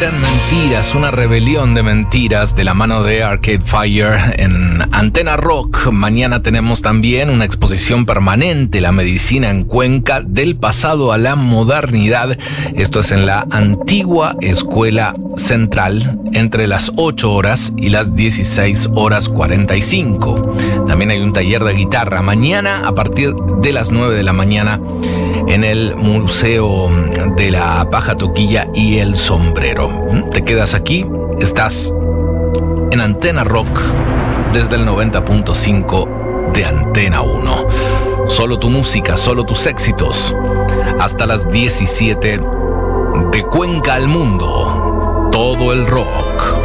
Eran mentiras, una rebelión de mentiras de la mano de Arcade Fire en Antena Rock. Mañana tenemos también una exposición permanente, la medicina en Cuenca, del pasado a la modernidad. Esto es en la antigua Escuela Central, entre las 8 horas y las 16 horas 45. También hay un taller de guitarra mañana a partir de las 9 de la mañana en el Museo de la Paja Toquilla y el Sombrero. Te quedas aquí, estás en Antena Rock desde el 90.5 de Antena 1. Solo tu música, solo tus éxitos. Hasta las 17 de Cuenca al mundo. Todo el rock.